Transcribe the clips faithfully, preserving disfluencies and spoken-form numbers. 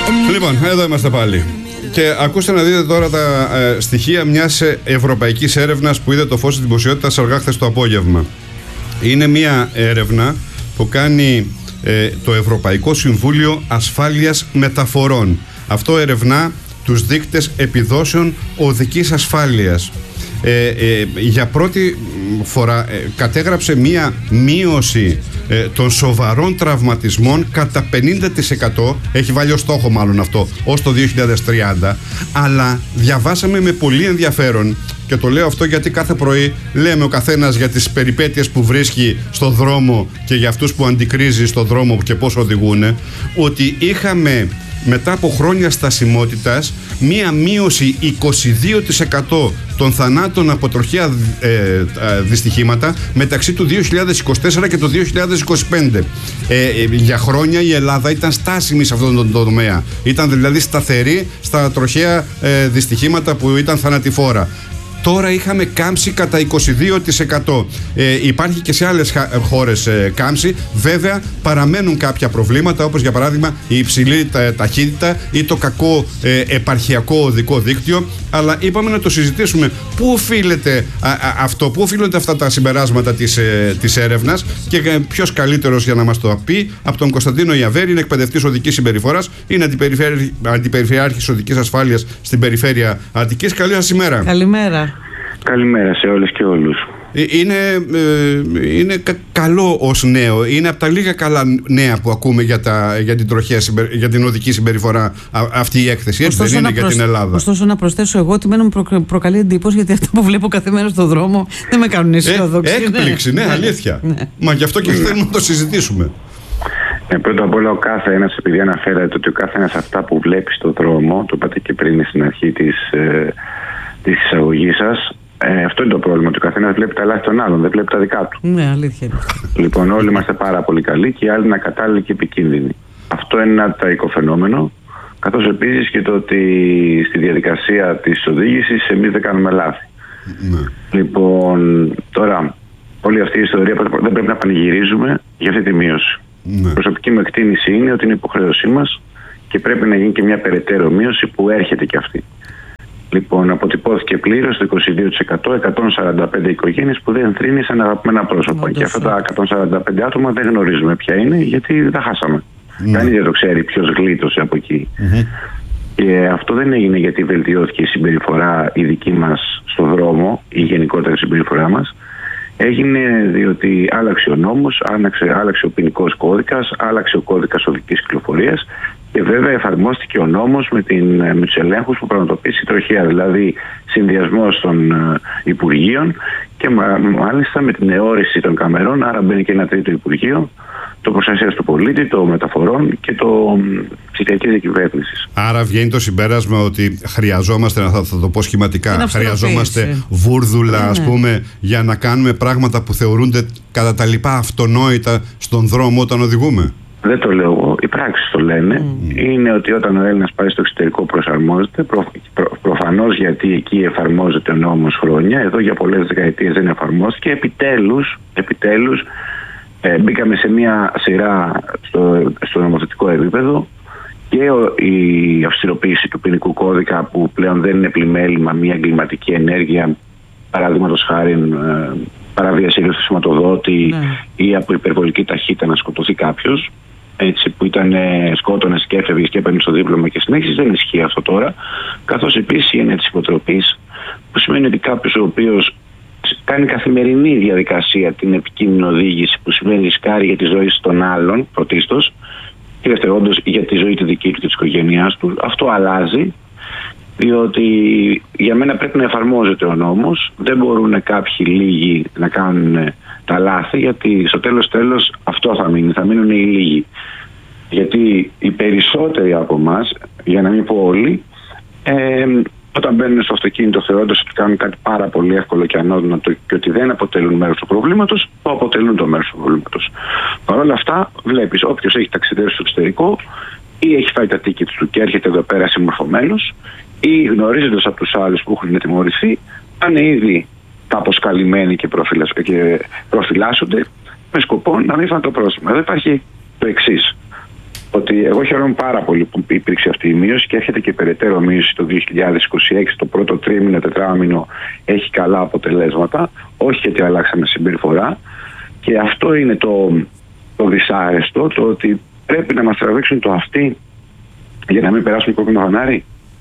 Λοιπόν, εδώ είμαστε πάλι. Και ακούστε να δείτε τώρα τα ε, στοιχεία μιας ευρωπαϊκής έρευνας που είδε το φως της δημοσιότητας αργά χθες το απόγευμα. Είναι μια έρευνα που κάνει ε, το Ευρωπαϊκό Συμβούλιο Ασφάλειας Μεταφορών. Αυτό ερευνά τους δείκτες επιδόσεων οδικής ασφάλειας. Ε, ε, για πρώτη φορά ε, κατέγραψε μία μείωση ε, των σοβαρών τραυματισμών κατά πενήντα τοις εκατό. Έχει βάλει ως στόχο μάλλον αυτό ως το δύο χιλιάδες τριάντα. Αλλά διαβάσαμε με πολύ ενδιαφέρον, και το λέω αυτό γιατί κάθε πρωί λέμε ο καθένας για τις περιπέτειες που βρίσκει στο δρόμο και για αυτούς που αντικρίζει στο δρόμο και πώς οδηγούν, ότι είχαμε μετά από χρόνια στασιμότητας μία μείωση είκοσι δύο τοις εκατό των θανάτων από τροχαία ε, ε, δυστυχήματα μεταξύ του δύο χιλιάδες είκοσι τέσσερα και του δύο χιλιάδες είκοσι πέντε. Ε, ε, για χρόνια η Ελλάδα ήταν στάσιμη σε αυτόν τον τομέα. Ήταν δηλαδή σταθερή στα τροχαία ε, δυστυχήματα που ήταν θανατηφόρα. Τώρα είχαμε κάμψη κατά είκοσι δύο τοις εκατό. Ε, υπάρχει και σε άλλες χώρες ε, κάμψη. Βέβαια παραμένουν κάποια προβλήματα, όπως για παράδειγμα η υψηλή τα, ταχύτητα ή το κακό ε, επαρχιακό οδικό δίκτυο. Αλλά είπαμε να το συζητήσουμε. Πού οφείλεται α, α, αυτό, πού οφείλονται αυτά τα συμπεράσματα της, ε, της έρευνας, και ε, ποιος καλύτερος για να μας το πει από τον Κωνσταντίνο Ιαβέρη. Είναι εκπαιδευτής οδικής συμπεριφοράς, είναι αντιπεριφερειάρχης οδικής ασφάλειας στην περιφέρεια Αττικής. Καλή σας ημέρα. Καλημέρα. Καλημέρα σε όλες και όλους. Είναι, ε, είναι κα, καλό ως νέο. Είναι από τα λίγα καλά νέα που ακούμε για, τα, για, την, τροχαία, για την οδική συμπεριφορά α, αυτή η έκθεση. Έτσι δεν είναι για προσ... την Ελλάδα. Ωστόσο να προσθέσω εγώ ότι μένω μου προ, προκαλεί εντύπωση, γιατί αυτά που βλέπω κάθε μέρα στον δρόμο δεν με κάνουν αισιόδοξη. Ε, έκπληξη, ναι, ναι, αλήθεια. Ναι. Μα γι' αυτό και θέλουμε να το συζητήσουμε. Ε, πρώτα απ' όλα ο κάθε ένας, επειδή αναφέρατε ότι ο κάθε ένας αυτά που βλέπει στον δρόμο, το είπατε και πριν στην αρχή της, ε, της εισαγωγής σας, Ε, αυτό είναι το πρόβλημα. Ότι ο καθένας βλέπει τα λάθη των άλλων, δεν βλέπει τα δικά του. Ναι, αλήθεια. Λοιπόν, όλοι είμαστε πάρα πολύ καλοί και οι άλλοι είναι ακατάλληλοι και επικίνδυνοι. Αυτό είναι ένα τραγικό φαινόμενο. Καθώς επίσης και το ότι στη διαδικασία της οδήγησης εμείς δεν κάνουμε λάθη. Ναι. Λοιπόν, τώρα, όλη αυτή η ιστορία δεν πρέπει να πανηγυρίζουμε για αυτή τη μείωση. Ναι. Η προσωπική μου εκτίμηση είναι ότι είναι υποχρέωσή μας και πρέπει να γίνει και μια περαιτέρω μείωση που έρχεται και αυτή. Λοιπόν, αποτυπώθηκε πλήρως το είκοσι δύο τοις εκατό, εκατόν σαράντα πέντε οικογένειες που δεν θρήνησαν αγαπημένα πρόσωπα. Και αυτά τα εκατόν σαράντα πέντε άτομα δεν γνωρίζουμε ποια είναι, γιατί τα χάσαμε. Mm. Κανείς δεν το ξέρει ποιος γλίτωσε από εκεί. Mm-hmm. Και αυτό δεν έγινε γιατί βελτιώθηκε η συμπεριφορά η δική μας στον δρόμο, η γενικότερη συμπεριφορά μας. Έγινε διότι άλλαξε ο νόμος, άλλαξε, άλλαξε ο ποινικός κώδικας, άλλαξε ο κώδικας οδικής κυκλοφορίας. Και βέβαια εφαρμόστηκε ο νόμος με, την, με τους ελέγχους που πραγματοποιήσει η τροχέα, δηλαδή συνδυασμός των uh, Υπουργείων και μα, μάλιστα με την αιώρηση των καμερών, άρα μπαίνει και ένα τρίτο Υπουργείο, το προστασίας του πολίτη, το μεταφορών και το ψηφιακής διακυβέρνησης. Άρα βγαίνει το συμπέρασμα ότι χρειαζόμαστε, θα, θα το πω σχηματικά, χρειαζόμαστε βούρδουλα, ναι, ας πούμε, για να κάνουμε πράγματα που θεωρούνται κατά τα λοιπά αυτονόητα στον δρόμο όταν οδηγούμε. Δεν το λέω εγώ, οι πράξεις το λένε. Mm. Είναι ότι όταν ο Έλληνας πάει στο εξωτερικό προσαρμόζεται, προ, προ, προφανώς γιατί εκεί εφαρμόζεται ο νόμος χρόνια, εδώ για πολλές δεκαετίες δεν εφαρμόστηκε. Επιτέλους, επιτέλους ε, μπήκαμε σε μια σειρά στο, στο νομοθετικό επίπεδο και ο, η αυστηροποίηση του ποινικού κώδικα, που πλέον δεν είναι πλημέλημα μια εγκληματική ενέργεια, παραδείγματος χάριν ε, παραβίαση του σηματοδότη, ναι, ή από υπερβολική ταχύτητα να σκοτωθεί κάποιος. Έτσι, που ήταν σκότωνες και έφευγες και έπαιρνες το δίπλωμα και συνέχιζες, δεν ισχύει αυτό τώρα. Καθώς επίσης η έννοια της υποτροπής, που σημαίνει ότι κάποιος ο οποίος κάνει καθημερινή διαδικασία την επικίνδυνη οδήγηση, που σημαίνει ρισκάρει για τη ζωή των άλλων πρωτίστως και δευτερόντως για τη ζωή τη δική του και της οικογένειάς του, αυτό αλλάζει. Διότι για μένα πρέπει να εφαρμόζεται ο νόμος. Δεν μπορούν κάποιοι λίγοι να κάνουν τα λάθη, γιατί στο τέλος τέλος αυτό θα μείνει, θα μείνουν οι λίγοι. Γιατί οι περισσότεροι από εμάς, για να μην πω όλοι, ε, όταν μπαίνουν στο αυτοκίνητο θεωρώντας ότι κάνουν κάτι πάρα πολύ εύκολο και ανώδυνατο και ότι δεν αποτελούν μέρος του προβλήματος, που αποτελούν το μέρος του προβλήματος. Παρ' όλα αυτά, βλέπεις όποιος έχει ταξιδέψει στο εξωτερικό ή έχει φάει τα tickets του και έρχεται εδώ πέρα συμμορφωμένος, ή γνωρίζοντας από τους άλλους που έχουν τιμωρηθεί, είναι ήδη κάπως καλυμμένοι και, και προφυλάσσονται με σκοπό να μην φάνε το πρόστιμο. Εδώ υπάρχει το εξής. ότι εγώ χαίρομαι πάρα πολύ που υπήρξε αυτή η μείωση και έρχεται και περαιτέρω μείωση το δύο χιλιάδες είκοσι έξι. Το πρώτο τρίμηνο, τετράμηνο έχει καλά αποτελέσματα, όχι γιατί αλλάξαμε συμπεριφορά. Και αυτό είναι το, το δυσάρεστο, το ότι πρέπει να μας τραβήξουν το αυτί για να μην περάσουμε κόκκινο φανάρι.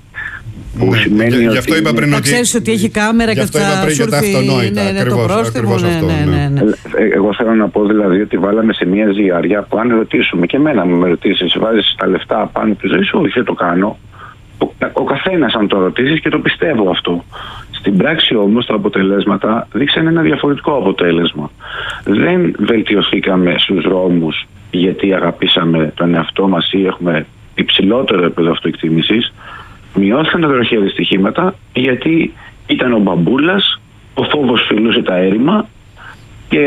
Που ναι, σημαίνει γι' ότι... αυτό είπα πριν θα ότι... ξέρεις ότι έχει κάμερα και αυτό θα για τα αυτονόητα. Ναι, ναι, ακριβώς, το πρόστιμο, ακριβώς ναι, αυτό, ναι, ναι, ναι. Ε, Εγώ θέλω να πω δηλαδή ότι βάλαμε σε μια ζυγαριά που αν ρωτήσουμε και εμένα μου με ρωτήσεις, βάζεις τα λεφτά πάνω τη ζωή σου, όχι δεν το κάνω. Ο, ο καθένας αν το ρωτήσεις και το πιστεύω αυτό. Στην πράξη όμως τα αποτελέσματα δείξαν ένα διαφορετικό αποτέλεσμα. Δεν βελτιωθήκαμε στους δρόμους γιατί αγαπήσαμε τον εαυτό μας ή έχουμε υψηλότερο επίπεδο αυτοεκτίμησης. Μειώθηκαν τα τροχαία δυστυχήματα γιατί ήταν ο μπαμπούλας, ο φόβος φιλούσε τα έρημα και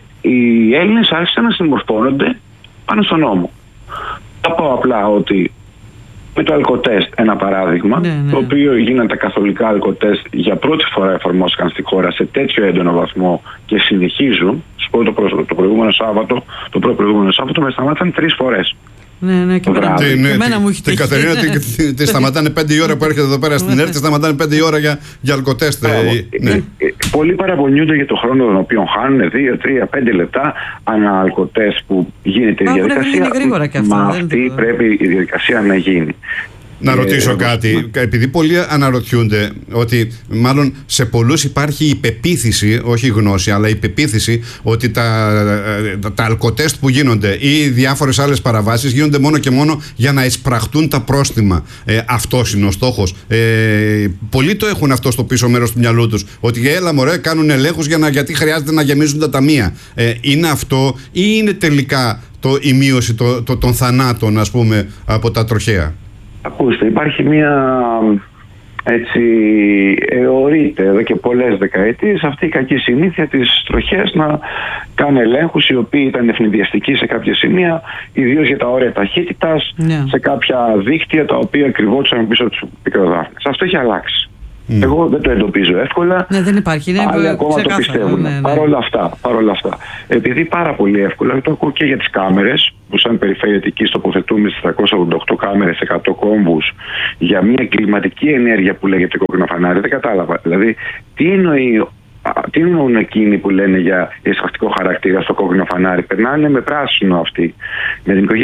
οι Έλληνες άρχισαν να συμμορφώνονται πάνω στον νόμο. Θα πω απλά ότι με το αλκοτέστ ένα παράδειγμα, ναι, ναι. το οποίο γίνανε τα καθολικά αλκοτέστ για πρώτη φορά εφαρμόστηκαν στη χώρα σε τέτοιο έντονο βαθμό και συνεχίζουν. Σου πω το, προ, το προηγούμενο Σάββατο, το πρώτο προηγούμενο Σάββατο με σταμάτησαν τρεις φορές. Ναι, ναι, και εμένα, την, και εμένα μου έχει την τύχει. Κατερίνα τη, τη σταματάνε πέντε η ώρα που έρχεται εδώ πέρα στην ΕΡΤ, τη σταματάνε πέντε η ώρα για, για αλκοτέστ. Ναι. Πολλοί παραπονιούνται για τον χρόνο τον οποίο χάνουν δύο, τρία, πέντε λεπτά ανά αλκοτέστ που γίνεται η διαδικασία. Μα αυτή πρέπει η διαδικασία να γίνει. Να ρωτήσω ε, κάτι, ε, επειδή πολλοί αναρωτιούνται ότι μάλλον σε πολλούς υπάρχει η πεποίθηση, όχι η γνώση, αλλά η πεποίθηση ότι τα, τα, τα αλκοτέστ που γίνονται ή διάφορες άλλες παραβάσεις γίνονται μόνο και μόνο για να εισπραχτούν τα πρόστιμα. Ε, αυτός είναι ο στόχος. Ε, πολλοί το έχουν αυτό στο πίσω μέρος του μυαλού τους, ότι έλα μωρέ κάνουν ελέγχους για να, γιατί χρειάζεται να γεμίζουν τα ταμεία. Ε, είναι αυτό ή είναι τελικά το, η μείωση το, το, των θανάτων, ας πούμε, από τα τροχαία? Ακούστε, υπάρχει μια, έτσι, εωρείται εδώ και πολλές δεκαετίες αυτή η κακή συνήθεια της τροχέας να κάνει ελέγχους οι οποίοι ήταν ευνηδιαστικοί σε κάποια σημεία, ιδίως για τα όρια ταχύτητας, yeah. σε κάποια δίκτυα τα οποία κρυβόντουσαν πίσω από τους μικροδάφνες. Αυτό έχει αλλάξει. Mm. Εγώ δεν το εντοπίζω εύκολα. Ναι, δεν υπάρχει. Είναι άλλοι ακόμα ξεκάθαρο, το πιστεύουν. Ναι, ναι. Παρ' όλα αυτά, παρ' όλα αυτά, επειδή πάρα πολύ εύκολα, το ακούω και για τις κάμερες, που σαν περιφερειατική τοποθετούμε στις τριακόσιες ογδόντα οκτώ κάμερες, εκατό κόμβους, για μια κλιματική ενέργεια που λέγεται κόκκινο φανάρι, δεν κατάλαβα. Δηλαδή, τι εννοεί. Τι εννοούν εκείνοι που λένε για εισπρακτικό χαρακτήρα στο κόκκινο φανάρι? Περνάνε με πράσινο αυτοί. Με την